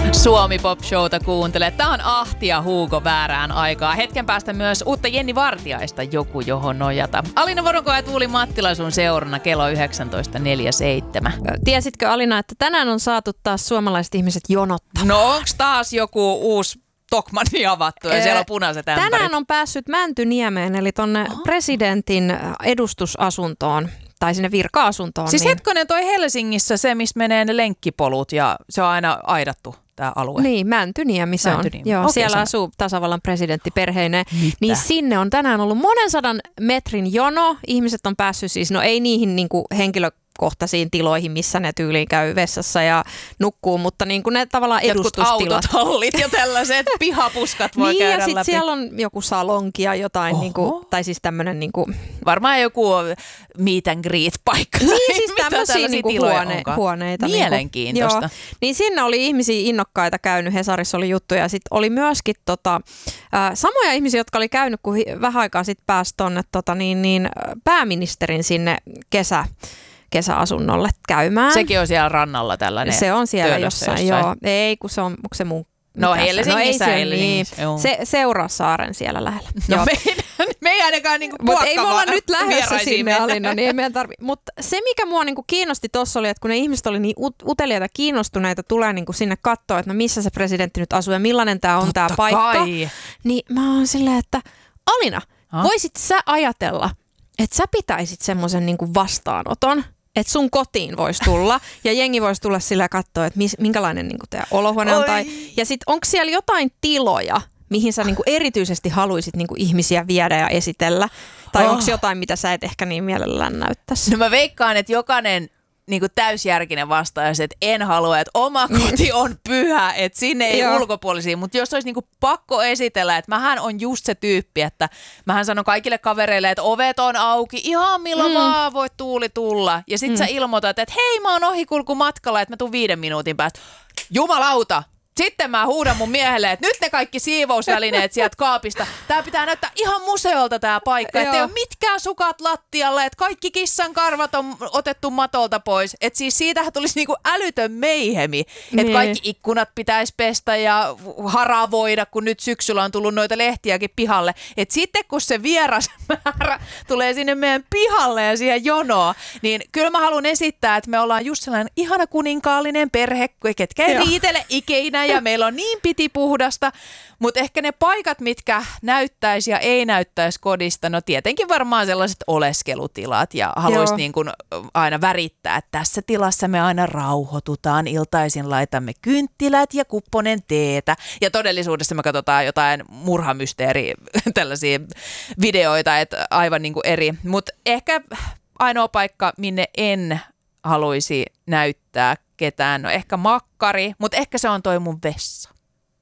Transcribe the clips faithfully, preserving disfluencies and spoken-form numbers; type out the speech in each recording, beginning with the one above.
Suomi Pop Showta kuuntelee. Tää on Ahtia Hugo väärään aikaa. Hetken päästä myös uutta Jenni Vartiaista, joku johon nojata. Alina Voronko ja Tuuli Mattila sun seurana kello yhdeksäntoista neljäkymmentäseitsemän. Tiesitkö Alina, että tänään on saatu taas suomalaiset ihmiset jonottamaan? No onks taas joku uusi Tokmanni avattu ja siellä on punaiset ämpärit? Tänään on päässyt Mäntyniemeen, eli tonne oh. presidentin edustusasuntoon. Tai sinne virka-asuntoon. Siis niin... hetkonen toi Helsingissä se, missä menee ne lenkkipolut ja se on aina aidattu tää alue. Niin, Mäntyniemi se Mäntyniemi. on. Joo, Okei, siellä sama. asuu tasavallan presidentti perheineen. Mitä? Niin sinne on tänään ollut monen sadan metrin jono. Ihmiset on päässyt siis, no ei niihin niinku henkilökohtaisiin tiloihin, missä ne tyyliin käy vessassa ja nukkuu, mutta niin kuin ne tavallaan edustustilat. Jotkut autotallit ja tällaiset pihapuskat voi niin, käydä ja sitten läpi. siellä on joku salonki ja jotain, niinku, tai siis tämmöinen... Niinku... Varmaan joku meet and greet paikka. Niin, siis tämmöisiä niinku huone, huoneita. Mielenkiintoista. Niinku, niin sinne oli ihmisiä innokkaita käynyt, Hesarissa oli juttuja. Sitten oli myöskin tota, äh, samoja ihmisiä, jotka oli käynyt, kun vähän aikaa sitten pääsi tuonne tota, niin, niin, pääministerin sinne kesä. kesäasunnolle käymään. Sekin on siellä rannalla tällainen. Se on siellä jossain, jossain, joo. Ei, kun se on, onko se mun... No Helsingissä, no, Helsingissä. Niin. Se, Seurasaaren siellä lähellä. No meidän, me ei ainakaan niinku Mutta ei me olla nyt lähdössä sinne, mennä. Alina, niin ei meidän tarvi. Mutta se, mikä mua niinku kiinnosti tuossa oli, että kun ne ihmiset oli niin uteliaita kiinnostuneita, tulee niinku sinne katsoa, että no missä se presidentti nyt asuu ja millainen tämä on tämä paikka. Kai. Niin mä oon silleen, että Alina, ha? voisit sä ajatella, että sä pitäisit semmoisen niinku vastaanoton, että sun kotiin voisi tulla ja jengi voisi tulla sillä ja katsoa, että mis, minkälainen niinku teidän olohuone on. Tai, ja sitten onko siellä jotain tiloja, mihin sä niinku erityisesti haluaisit niinku ihmisiä viedä ja esitellä? Tai oh. onko jotain, mitä sä et ehkä niin mielellään näyttäisi? No mä veikkaan, että jokainen niinku täysjärkinen vastaaja, että en halua, että oma koti on pyhä, että sinne ei ulkopuolisia. Mutta jos olisi niinku pakko esitellä, että mähän on just se tyyppi, että mähän sanon kaikille kavereille, että ovet on auki, ihan milloin mm. vaan voit Tuuli tulla. Ja sit mm. sä ilmoitat, että hei mä oon ohikulkumatkalla, että mä tuun viiden minuutin päästä. Jumalauta! Sitten mä huudan mun miehelle, että nyt ne kaikki siivousvälineet sieltä kaapista. Tää pitää näyttää ihan museolta tää paikka. Että ei ole mitkään sukat lattialle, että kaikki kissan karvat on otettu matolta pois. Että siis siitähän tulisi niinku älytön meihemi. Että niin. kaikki ikkunat pitäisi pestä ja haravoida, kun nyt syksyllä on tullut noita lehtiäkin pihalle. Että sitten kun se vieras määrä tulee sinne meidän pihalle ja siihen jonoon, niin kyllä mä haluan esittää, että me ollaan just sellainen ihana kuninkaallinen perhe, ketkä ei riitele ikeinä. Ja meillä on niin piti puhdasta, mutta ehkä ne paikat, mitkä näyttäisi ja ei näyttäisi kodista, no tietenkin varmaan sellaiset oleskelutilat ja haluaisi niin kuin aina värittää, että tässä tilassa me aina rauhoitutaan, iltaisin laitamme kynttilät ja kupponen teetä. Ja todellisuudessa me katsotaan jotain murhamysteeri, tällaisia videoita, että aivan niin kuin eri. Mutta ehkä ainoa paikka, minne en haluaisi näyttää ketään, no ehkä makkari, mutta ehkä se on toi mun vessa.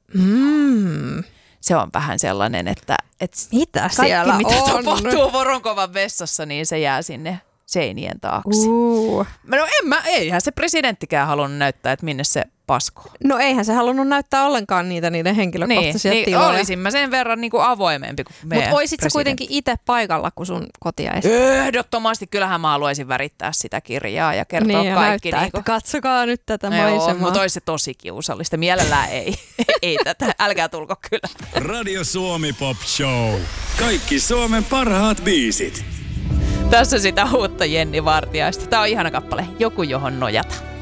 Mm. Se on vähän sellainen, että, että mitä kaikki siellä mitä on? tapahtuu Voronkovan vessassa, niin se jää sinne seinien taakse. Uh. No en mä, eihän se presidenttikään halunnut näyttää, että minne se pasko. No eihän se halunnut näyttää ollenkaan niitä niiden henkilökohtaisia niin, tiloja. Niin, olisin mä sen verran niin kuin avoimempi kuin meidän Mutta oisit sä kuitenkin itse paikalla, kun sun kotia ei? Ehdottomasti. Kyllähän mä haluaisin värittää sitä kirjaa ja kertoa niin, kaikki. Näyttää, niin kuin... että katsokaa nyt tätä maisemaa. Mutta olisi se tosi kiusallista. Mielellään ei. ei tätä. Älkää tulko kyllä. Radio Suomi Pop Show. Kaikki Suomen parhaat biisit. Tässä sitä uutta Jenni Vartiaista. Tää on ihana kappale. Joku johon nojata.